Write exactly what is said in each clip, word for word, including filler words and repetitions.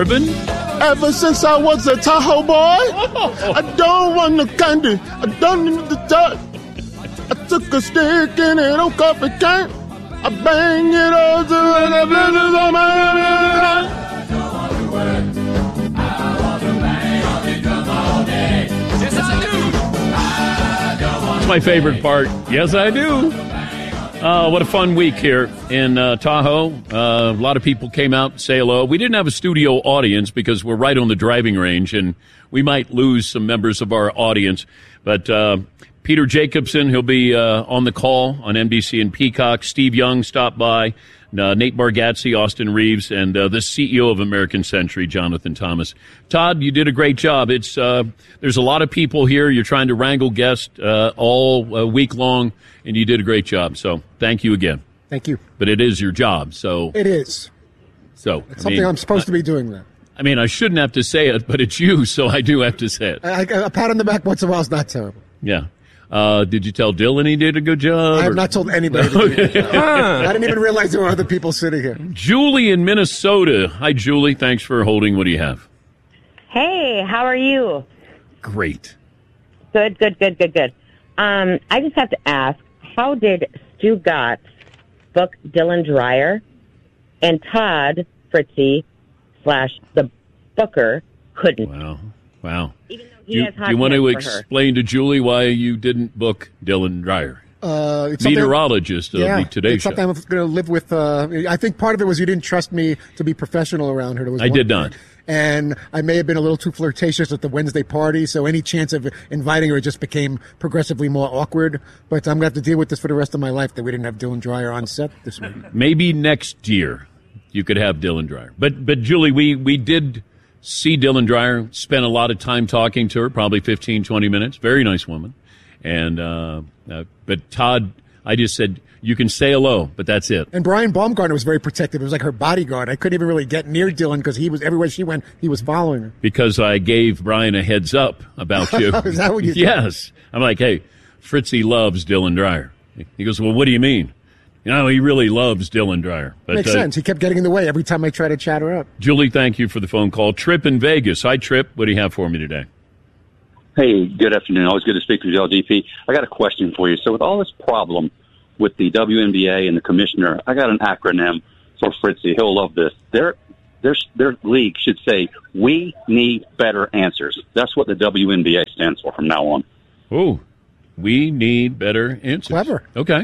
Marvin? Ever since I was a Tahoe boy, I don't want no candy. I don't need the touch. I took a stick and it on coffee can. I bang it all to the business on my It's my favorite part. Yes, I do. Uh, what a fun week here in uh, Tahoe. Uh, a lot of people came out to say hello. We didn't have a studio audience because we're right on the driving range, and we might lose some members of our audience. But uh, Peter Jacobson, he'll be uh, on the call on N B C and Peacock. Steve Young stopped by. Uh, Nate Bargatze, Austin Reeves, and uh, the C E O of American Century, Jonathan Thomas. Todd, you did a great job. It's uh, there's a lot of people here. You're trying to wrangle guests uh, all uh, week long, and you did a great job. So thank you again. Thank you. But it is your job, so it is. So it's I something mean, I'm supposed I, to be doing. That. I mean, I shouldn't have to say it, but it's you, so I do have to say it. I, I, a pat on the back once in a while is not terrible. Yeah. Uh, did you tell Dylan he did a good job? I have or? not told anybody. To do a good job. I didn't even realize there were other people sitting here. Julie in Minnesota. Hi, Julie. Thanks for holding. What do you have? Hey, how are you? Great. Good, good, good, good, good. Um, I just have to ask, how did Stu Gotts book Dylan Dreyer and Todd Fritzy slash the booker couldn't? Wow. Wow. Even though he Do you, has hot do you want to for explain her. to Julie why you didn't book Dylan Dreyer? Uh, it's Meteorologist of yeah, the Today it's Show. something I'm going to live with. Uh, I think part of it was you didn't trust me to be professional around her. There was I one did thing. not. And I may have been a little too flirtatious at the Wednesday party, so any chance of inviting her just became progressively more awkward. But I'm going to have to deal with this for the rest of my life, that we didn't have Dylan Dreyer on set this week. Maybe next year you could have Dylan Dreyer. But, but Julie, we, we did see Dylan Dreyer, spent a lot of time talking to her, probably fifteen, twenty minutes. Very nice woman. And uh, uh, but Todd, I just said, you can say hello, but that's it. And Brian Baumgartner was very protective. It was like her bodyguard. I couldn't even really get near Dylan because he was everywhere she went, he was following her. Because I gave Brian a heads up about you. Is that what you said? Yes. I'm like, hey, Fritzy loves Dylan Dreyer. He goes, well, what do you mean? You know, he really loves Dylan Dreyer. But, Makes uh, sense. He kept getting in the way every time I tried to chat her up. Julie, thank you for the phone call. Trip in Vegas. Hi, Trip. What do you have for me today? Hey, good afternoon. Always good to speak with you, L G P. I got a question for you. So with all this problem with the W N B A and the commissioner, I got an acronym for Fritzy. He'll love this. Their, their, their league should say, we need better answers. That's what the W N B A stands for from now on. Oh, we need better answers. Clever. Okay.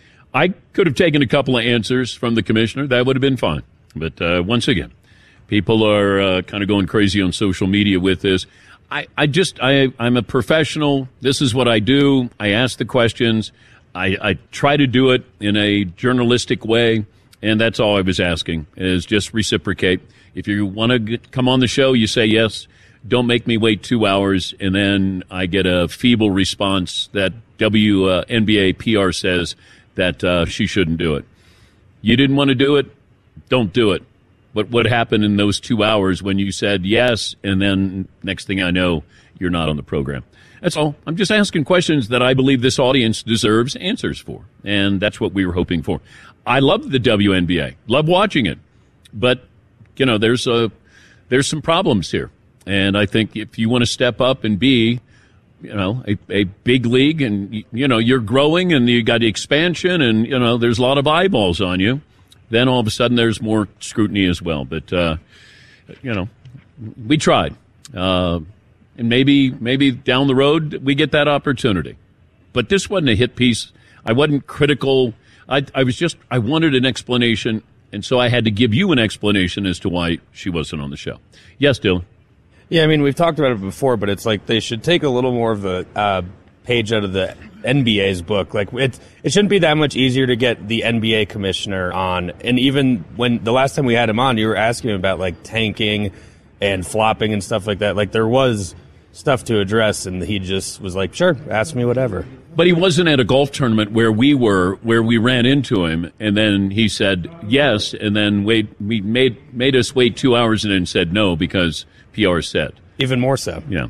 I could have taken a couple of answers from the commissioner. That would have been fine. But uh, once again, people are uh, kind of going crazy on social media with this. I, I just, I, I'm a professional. This is what I do. I ask the questions. I, I try to do it in a journalistic way, and that's all I was asking, is just reciprocate. If you want to come on the show, you say yes. Don't make me wait two hours, and then I get a feeble response that W N B A P R says that uh, she shouldn't do it. You didn't want to do it? Don't do it. But what happened in those two hours when you said yes, and then next thing I know, you're not on the program? That's all. I'm just asking questions that I believe this audience deserves answers for, and that's what we were hoping for. I love the W N B A. Love watching it. But, you know, there's a, there's some problems here. And I think if you want to step up and be, you know, a, a big league and, you know, you're growing and you got the expansion and, you know, there's a lot of eyeballs on you, then all of a sudden there's more scrutiny as well. But, uh, you know, we tried. Uh, and maybe maybe down the road we get that opportunity. But this wasn't a hit piece. I wasn't critical. I, I was just, I wanted an explanation, and so I had to give you an explanation as to why she wasn't on the show. Yes, Dylan? Yeah, I mean, we've talked about it before, but it's like they should take a little more of the uh, page out of the N B A's book. Like, it, it shouldn't be that much easier to get the N B A commissioner on. And even when the last time we had him on, you were asking him about, like, tanking and flopping and stuff like that. Like, there was stuff to address, and he just was like, sure, ask me whatever. But he wasn't at a golf tournament where we were, where we ran into him, and then he said yes, and then wait, we made made us wait two hours and then said no because P R said. Even more so. Yeah.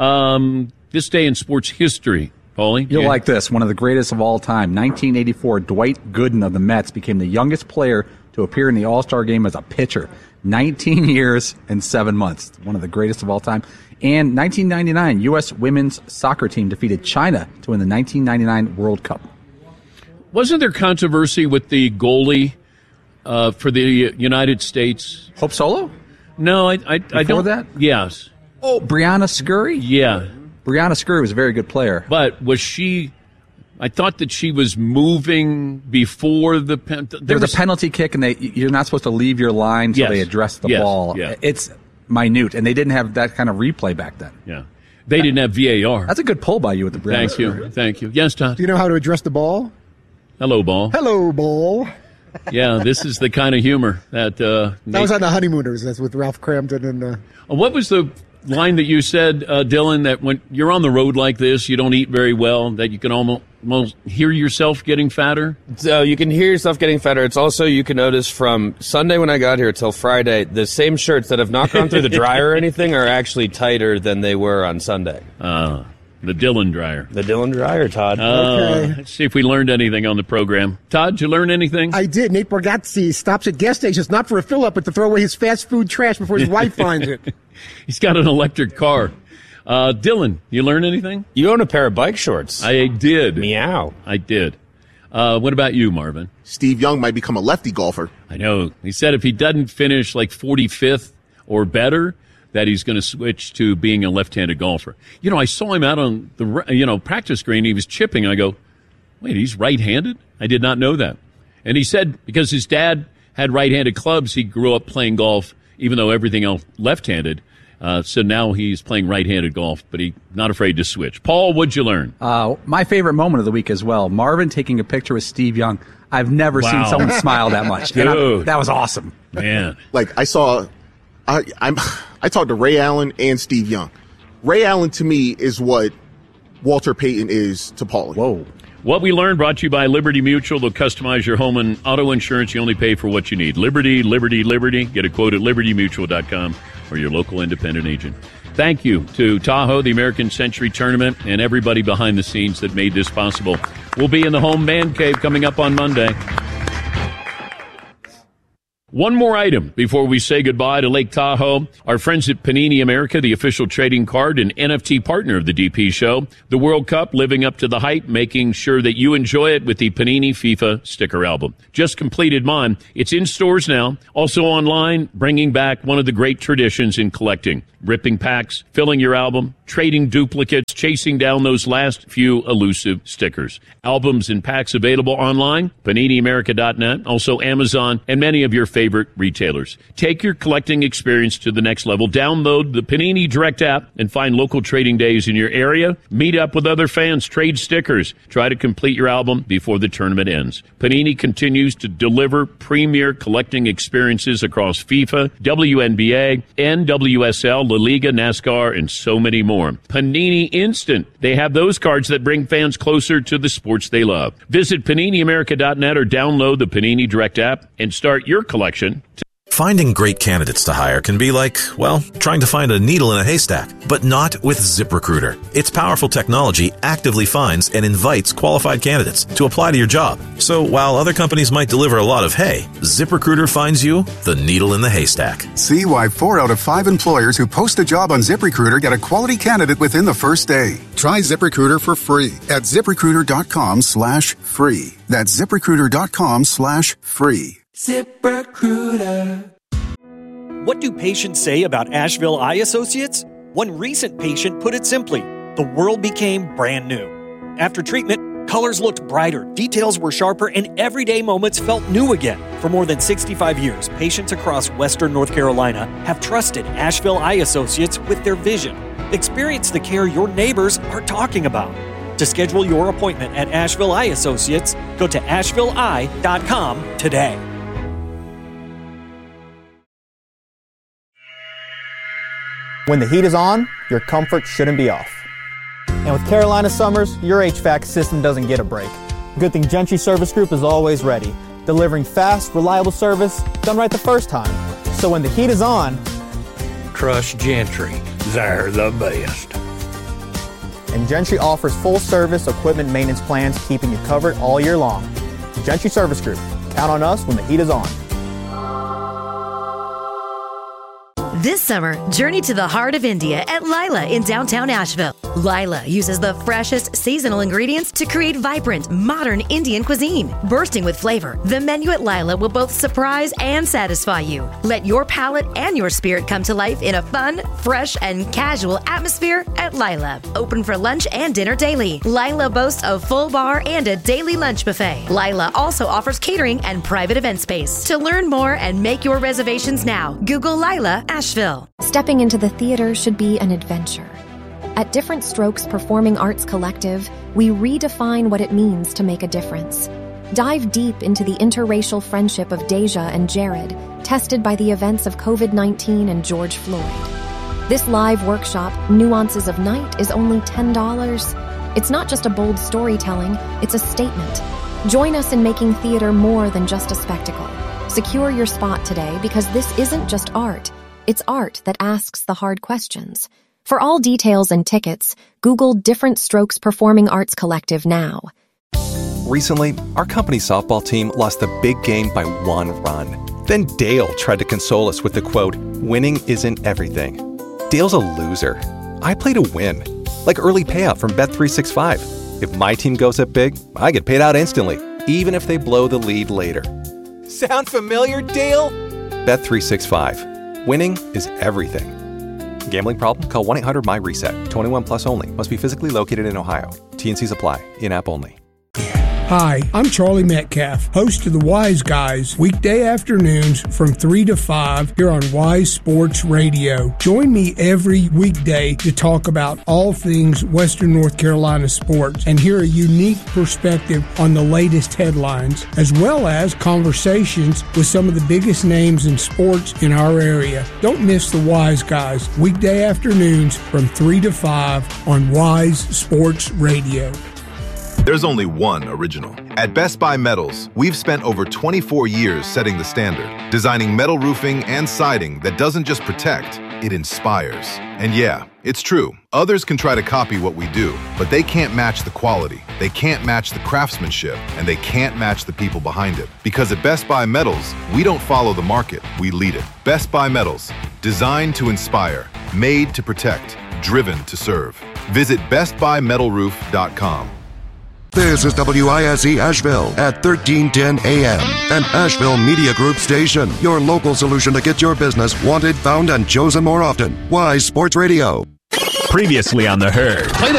Um, this day in sports history, Paulie. You'll yeah. like this. One of the greatest of all time. nineteen eighty-four, Dwight Gooden of the Mets became the youngest player to appear in the All-Star game as a pitcher. nineteen years and seven months. One of the greatest of all time. And nineteen ninety-nine, U S women's soccer team defeated China to win the nineteen ninety-nine World Cup. Wasn't there controversy with the goalie uh, for the United States? Hope Solo? No, I, I, I don't. that? Yes. Oh, Brianna Scurry? Yeah. Brianna Scurry was a very good player. But was she... I thought that she was moving before the pen. There, there was, was a penalty kick, and they you're not supposed to leave your line until yes. they address the yes. ball. Yeah. It's minute, and they didn't have that kind of replay back then. Yeah, they didn't have V A R. That's a good pull by you with the Brianna Thank Scurry. you, thank you. Yes, Todd. Do you know how to address the ball? Hello, ball. Hello, ball. Yeah, this is the kind of humor that. Uh, that was on the Honeymooners. That's with Ralph Cramden and. Uh, what was the line that you said, uh, Dylan? That when you're on the road like this, you don't eat very well. That you can almost. Most hear yourself getting fatter? So you can hear yourself getting fatter. It's also, you can notice from Sunday when I got here till Friday, the same shirts that have not gone through the dryer or anything are actually tighter than they were on Sunday. Uh, the Dylan dryer. The Dylan dryer, Todd. Uh, okay. Let's see if we learned anything on the program. Todd, did you learn anything? I did. Nate Bargatze stops at gas stations, not for a fill-up, but to throw away his fast food trash before his wife finds it. He's got an electric car. Uh, Dylan, you learn anything? You own a pair of bike shorts. I did. Meow. I did. Uh, what about you, Marvin? Steve Young might become a lefty golfer. I know. He said if he doesn't finish like forty-fifth or better, that he's going to switch to being a left-handed golfer. You know, I saw him out on the you know practice green. He was chipping. I go, wait, he's right-handed? I did not know that. And he said because his dad had right-handed clubs, he grew up playing golf, even though everything else left-handed. Uh, so now he's playing right-handed golf, but he's not afraid to switch. Paul, what'd you learn? Uh, my favorite moment of the week as well, Marvin taking a picture with Steve Young. I've never Wow. seen someone smile that much. And I- that was awesome. Man. Like I saw, I I'm I talked to Ray Allen and Steve Young. Ray Allen to me is what Walter Payton is to Paulie. Whoa. What we learned brought to you by Liberty Mutual. They'll customize your home and auto insurance. You only pay for what you need. Liberty, Liberty, Liberty. Get a quote at liberty mutual dot com or your local independent agent. Thank you to Tahoe, the American Century Tournament, and everybody behind the scenes that made this possible. We'll be in the home man cave coming up on Monday. One more item before we say goodbye to Lake Tahoe. Our friends at Panini America, the official trading card and N F T partner of the D P Show. The World Cup living up to the hype, making sure that you enjoy it with the Panini FIFA sticker album. Just completed mine. It's in stores now. Also online, bringing back one of the great traditions in collecting. Ripping packs, filling your album, trading duplicates, chasing down those last few elusive stickers. Albums and packs available online, panini america dot net, also Amazon, and many of your favorite retailers. Take your collecting experience to the next level. Download the Panini Direct app and find local trading days in your area. Meet up with other fans, trade stickers. Try to complete your album before the tournament ends. Panini continues to deliver premier collecting experiences across FIFA, W N B A, and W S L, La Liga, NASCAR, and so many more. Panini Instant. They have those cards that bring fans closer to the sports they love. Visit panini america dot net or download the Panini Direct app and start your collection. Finding great candidates to hire can be like, well, trying to find a needle in a haystack, but not with ZipRecruiter. Its powerful technology actively finds and invites qualified candidates to apply to your job. So while other companies might deliver a lot of hay, ZipRecruiter finds you the needle in the haystack. See why four out of five employers who post a job on ZipRecruiter get a quality candidate within the first day. Try ZipRecruiter for free at ZipRecruiter.com slash free. That's ZipRecruiter.com slash free. ZipRecruiter. What do patients say about Asheville Eye Associates? One recent patient put it simply, the world became brand new. After treatment, colors looked brighter, details were sharper, and everyday moments felt new again. For more than sixty-five years, patients across Western North Carolina have trusted Asheville Eye Associates with their vision. Experience the care your neighbors are talking about. To schedule your appointment at Asheville Eye Associates, go to asheville eye dot com today. When the heat is on, your comfort shouldn't be off. And with Carolina summers, your H V A C system doesn't get a break. Good thing Gentry Service Group is always ready, delivering fast, reliable service done right the first time. So when the heat is on, trust Gentry. They're the best. And Gentry offers full service equipment maintenance plans, keeping you covered all year long. Gentry Service Group. Count on us when the heat is on. This summer, journey to the heart of India at Lila in downtown Asheville. Lila uses the freshest seasonal ingredients to create vibrant, modern Indian cuisine. Bursting with flavor, the menu at Lila will both surprise and satisfy you. Let your palate and your spirit come to life in a fun, fresh, and casual atmosphere at Lila. Open for lunch and dinner daily. Lila boasts a full bar and a daily lunch buffet. Lila also offers catering and private event space. To learn more and make your reservations now, Google Lila Asheville. Stepping into the theater should be an adventure. At Different Strokes Performing Arts Collective, we redefine what it means to make a difference. Dive deep into the interracial friendship of Deja and Jared, tested by the events of covid nineteen and George Floyd. This live workshop, Nuances of Night, is only ten dollars. It's not just a bold storytelling, it's a statement. Join us in making theater more than just a spectacle. Secure your spot today because this isn't just art. It's art that asks the hard questions. For all details and tickets, Google Different Strokes Performing Arts Collective now. Recently, our company softball team lost the big game by one run. Then Dale tried to console us with the quote, "Winning isn't everything." Dale's a loser. I play to win. Like early payout from Bet three sixty-five. If my team goes up big, I get paid out instantly, even if they blow the lead later. Sound familiar, Dale? Bet three sixty-five. Winning is everything. Gambling problem? Call one eight hundred M Y reset. twenty-one plus only. Must be physically located in Ohio. T and Cs apply. In-app only. Hi, I'm Charlie Metcalf, host of The Wise Guys, weekday afternoons from three to five here on Wise Sports Radio. Join me every weekday to talk about all things Western North Carolina sports and hear a unique perspective on the latest headlines, as well as conversations with some of the biggest names in sports in our area. Don't miss The Wise Guys, weekday afternoons from three to five on Wise Sports Radio. There's only one original. At Best Buy Metals, we've spent over twenty-four years setting the standard, designing metal roofing and siding that doesn't just protect, it inspires. And yeah, it's true. Others can try to copy what we do, but they can't match the quality, they can't match the craftsmanship, and they can't match the people behind it. Because at Best Buy Metals, we don't follow the market, we lead it. Best Buy Metals, designed to inspire, made to protect, driven to serve. Visit best buy metal roof dot com. This is W I S E Asheville at thirteen ten A M, an Asheville Media Group station. Your local solution to get your business wanted, found, and chosen more often. Wise Sports Radio. Previously on The Herd.